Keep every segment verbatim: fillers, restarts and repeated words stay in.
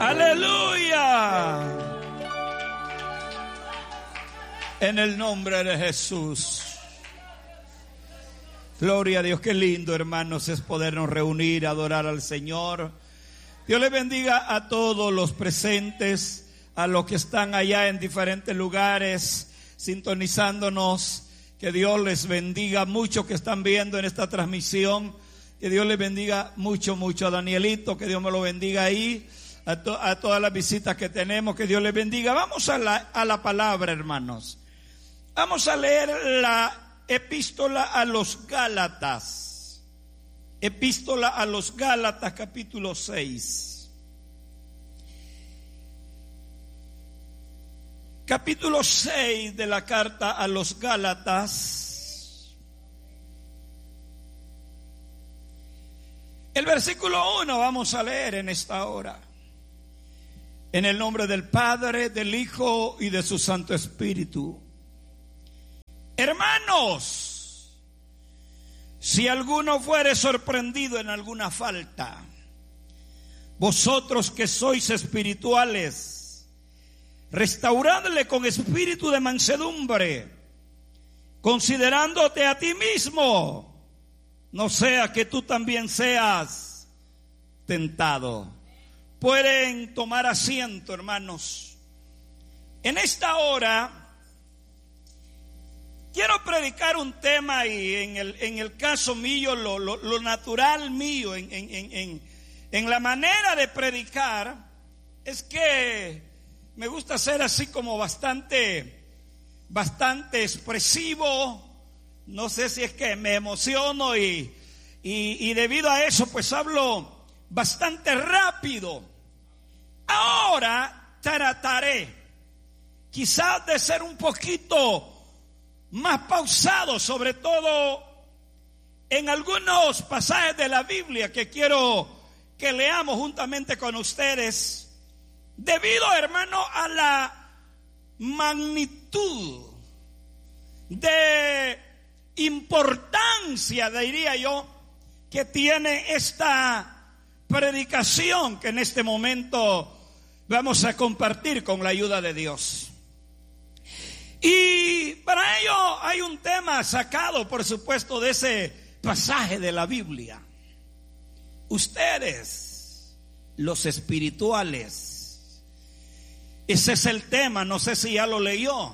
Aleluya. En el nombre de Jesús. Gloria a Dios. Qué lindo, hermanos, es podernos reunir, adorar al Señor. Dios les bendiga a todos los presentes, a los que están allá en diferentes lugares sintonizándonos. Que Dios les bendiga mucho, que están viendo en esta transmisión. Que Dios les bendiga mucho, mucho. A Danielito, que Dios me lo bendiga ahí. A, to, a todas las visitas que tenemos, que Dios les bendiga. Vamos a la, a la palabra, hermanos. Vamos a leer la epístola a los Gálatas. Epístola a los Gálatas, capítulo seis. Capítulo seis de la carta a los Gálatas. El versículo uno vamos a leer en esta hora. En el nombre del Padre, del Hijo y de su Santo Espíritu. Hermanos, si alguno fuere sorprendido en alguna falta, vosotros que sois espirituales, restauradle con espíritu de mansedumbre, considerándote a ti mismo, no sea que tú también seas tentado. Pueden tomar asiento, hermanos. En esta hora quiero predicar un tema, y en el, en el caso mío, lo, lo, lo natural mío, en, en, en, en la manera de predicar, es que me gusta ser así como bastante, bastante expresivo. No sé si es que me emociono y, y, y debido a eso pues hablo bastante rápido. Ahora trataré quizás de ser un poquito más pausado, sobre todo en algunos pasajes de la Biblia que quiero que leamos juntamente con ustedes, debido, hermano, a la magnitud de importancia, diría yo, que tiene esta predicación que en este momento vamos a compartir con la ayuda de Dios. Y para ello hay un tema sacado, por supuesto, de ese pasaje de la Biblia. Ustedes, los espirituales. Ese es el tema, no sé si ya lo leyó.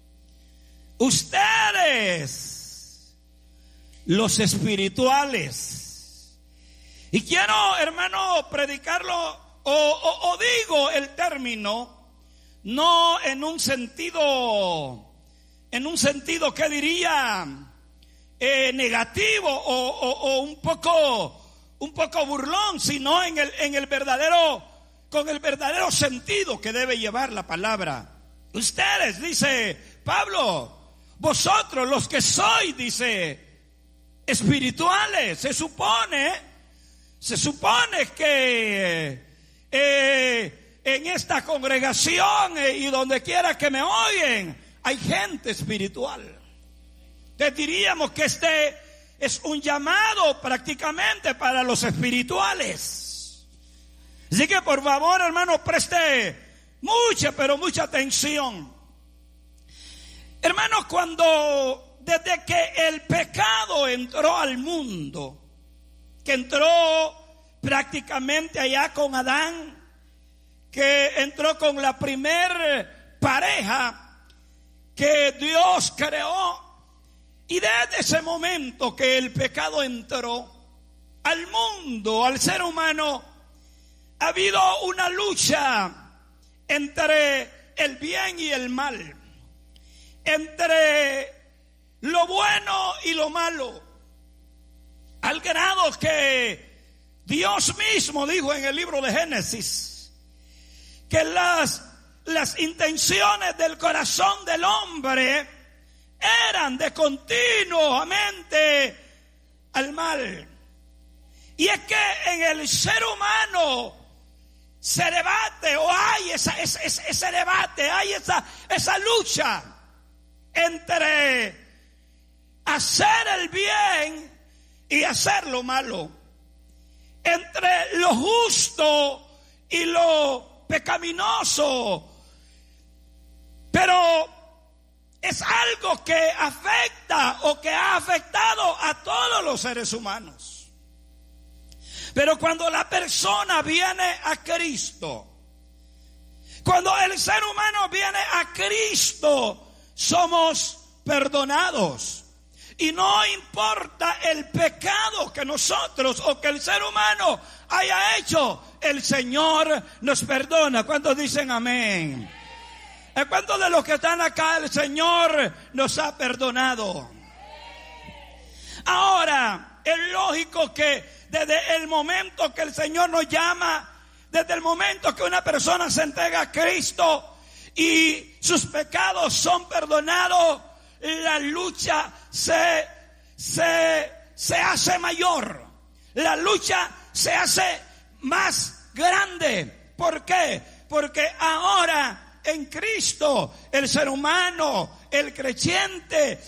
Ustedes, los espirituales. Y quiero, hermano, predicarlo, o, o, o digo el término, no en un sentido, en un sentido que diría eh, negativo o, o, o un poco, un poco burlón, sino en el, en el verdadero, con el verdadero sentido que debe llevar la palabra. Ustedes, dice Pablo, vosotros los que sois, dice, espirituales, se supone, se supone que eh, en esta congregación eh, y donde quiera que me oyen, hay gente espiritual. Te diríamos que este es un llamado prácticamente para los espirituales. Así que por favor, hermano, preste mucha, pero mucha atención. Hermanos, cuando desde que el pecado entró al mundo, que entró prácticamente allá con Adán, que entró con la primer pareja que Dios creó, y desde ese momento que el pecado entró al mundo, al ser humano, ha habido una lucha entre el bien y el mal, entre lo bueno y lo malo, al grado que Dios mismo dijo en el libro de Génesis que las, las intenciones del corazón del hombre eran de continuamente al mal. Y es que en el ser humano se debate, o hay esa, ese, ese debate, hay esa, esa lucha entre hacer el bien y hacer lo malo, entre lo justo y lo pecaminoso, pero es algo que afecta o que ha afectado a todos los seres humanos. Pero cuando la persona viene a Cristo, cuando el ser humano viene a Cristo, somos perdonados. Y no importa el pecado que nosotros o que el ser humano haya hecho, el Señor nos perdona. ¿Cuántos dicen amén? ¿Cuántos de los que están acá el Señor nos ha perdonado? Ahora, es lógico que desde el momento que el Señor nos llama, desde el momento que una persona se entrega a Cristo y sus pecados son perdonados, la lucha se, se, se hace mayor. La lucha se hace más grande. ¿Por qué? Porque ahora en Cristo el ser humano, el creyente,